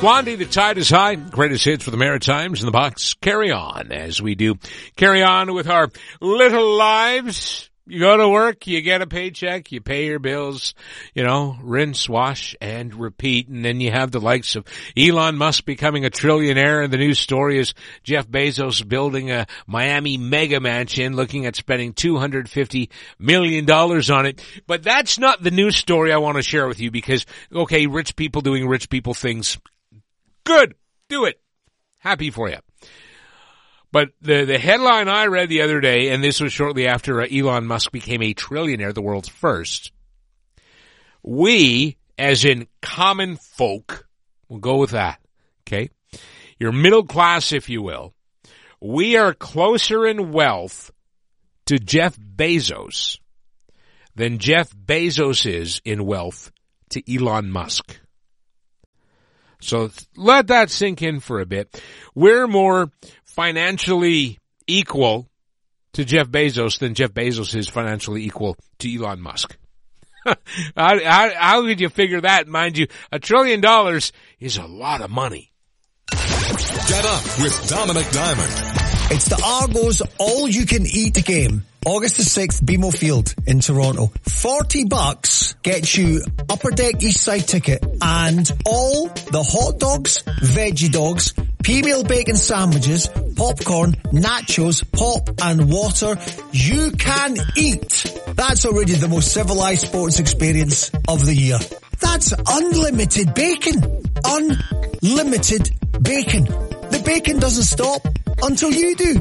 Blondie, the tide is high. Greatest hits for the Maritimes in the box. Carry on as we do. Carry on with our little lives. You go to work, you get a paycheck, you pay your bills, rinse, wash, and repeat. And then you have the likes of Elon Musk becoming a trillionaire. And the news story is Jeff Bezos building a Miami mega mansion, looking at spending $250 million on it. But that's not the news story I want to share with you because, okay, rich people doing rich people things. Good. Do it. Happy for you. But the headline I read the other day, and this was shortly after Elon Musk became a trillionaire, the world's first. We, as in common folk, we'll go with that, okay? Your middle class, if you will. We are closer in wealth to Jeff Bezos than Jeff Bezos is in wealth to Elon Musk. So let that sink in for a bit. We're more financially equal to Jeff Bezos than Jeff Bezos is financially equal to Elon Musk. How could you figure that? Mind you, $1 trillion is a lot of money. Get up with Dominic Diamond. It's the Argos all-you-can-eat game. August the 6th, BMO Field in Toronto. $40 gets you Upper Deck East Side ticket and all the hot dogs, veggie dogs, P-meal bacon sandwiches, popcorn, nachos, pop and water you can eat. That's already the most civilized sports experience of the year. That's unlimited bacon. Unlimited bacon. The bacon doesn't stop until you do.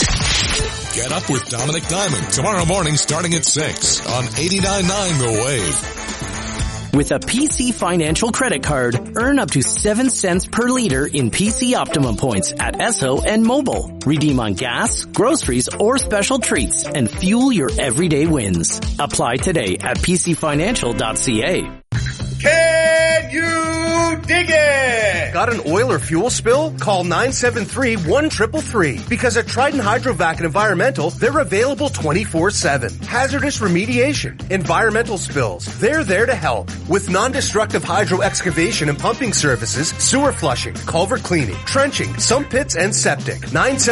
Get up with Dominic Diamond tomorrow morning starting at 6 on 89.9 The Wave. With a PC Financial credit card, earn up to 7 cents per liter in PC Optimum points at Esso and Mobile. Redeem on gas, groceries, or special treats and fuel your everyday wins. Apply today at pcfinancial.ca. Can you dig it? Got an oil or fuel spill? Call 973-1333. Because at Trident Hydrovac and Environmental, they're available 24/7. Hazardous remediation, environmental spills, they're there to help. With non-destructive hydro excavation and pumping services, sewer flushing, culvert cleaning, trenching, sump pits, and septic.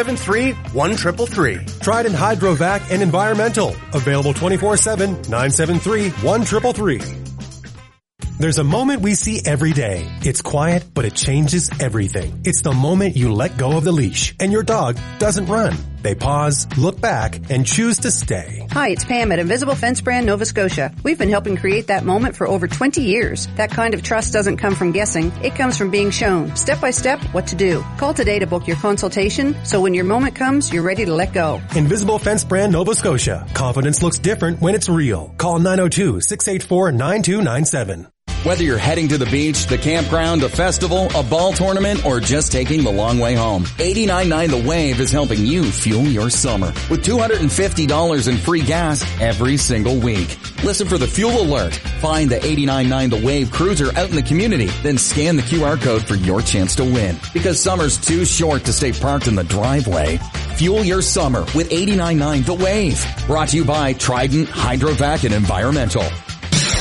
973-1333. Trident Hydrovac and Environmental. Available 24/7, 973-1333. There's a moment we see every day. It's quiet, but it changes everything. It's the moment you let go of the leash and your dog doesn't run. They pause, look back, and choose to stay. Hi, it's Pam at Invisible Fence Brand Nova Scotia. We've been helping create that moment for over 20 years. That kind of trust doesn't come from guessing. It comes from being shown, step by step, what to do. Call today to book your consultation, so when your moment comes, you're ready to let go. Invisible Fence Brand Nova Scotia. Confidence looks different when it's real. Call 902-684-9297. Whether you're heading to the beach, the campground, a festival, a ball tournament, or just taking the long way home, 89.9 The Wave is helping you fuel your summer with $250 in free gas every single week. Listen for the fuel alert. Find the 89.9 The Wave cruiser out in the community, then scan the QR code for your chance to win. Because summer's too short to stay parked in the driveway. Fuel your summer with 89.9 The Wave. Brought to you by Trident Hydrovac and Environmental.